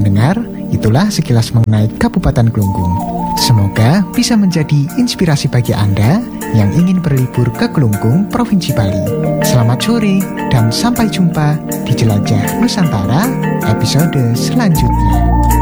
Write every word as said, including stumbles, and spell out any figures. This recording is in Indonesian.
pendengar, itulah sekilas mengenai Kabupaten Kelungkung. Semoga bisa menjadi inspirasi bagi Anda yang ingin berlibur ke Kelungkung, Provinsi Bali. Selamat sore dan sampai jumpa di Jelajah Nusantara episode selanjutnya.